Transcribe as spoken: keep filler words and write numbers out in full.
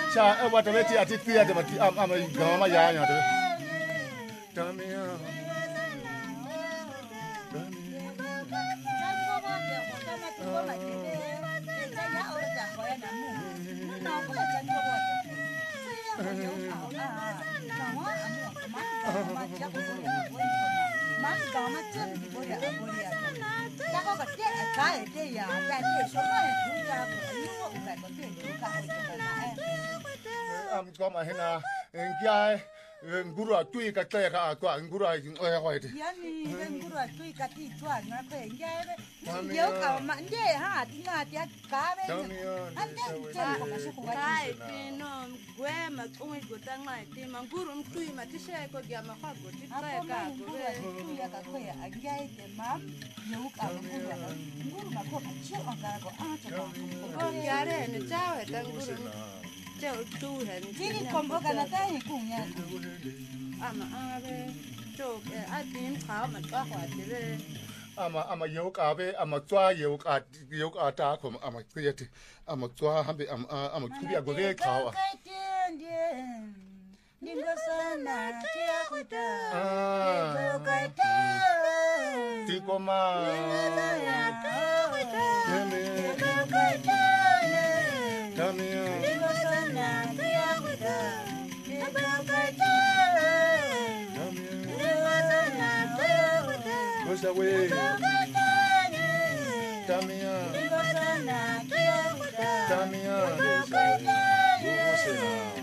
cha e wa te ti ati ti ate ma ti am am ga ma ya nya te Damia am có mà hena ngai nguru atui ka te ka kwa nguru ai oi hoi te yani nguru atui ka ti twa na kwe ngai yo ka ma nde ha ti nga ti ka be ande che ko ka se ko wa kai ti no gwe ma oi go ta ngai ti ma nguru mtui ma ti she ko gya ma kwa go ti ka ka go nguru ya ka kwe a ngai te mam yo ka nguru nguru ka ko ka che on ka ko a cha ko gya re ne cha we ta nguru Châu tu hẹn chỉ đi cùng với cái này cái cùng nhau à mà à về châu cái à tím thảo mà có hoa thì về ama ama yo ka be ama twa yo ka yo ka ta ko ama kuyete ama twa hambe ama ama kubia go ge ka wa Ningo sana tia kuta ah kai ta ti ko ma kai ta Damia Ningo sana tia kuta kai ta Ningo sana tia kuta What's that way? Damia Ningo sana tia kuta Damia kai ta What's that?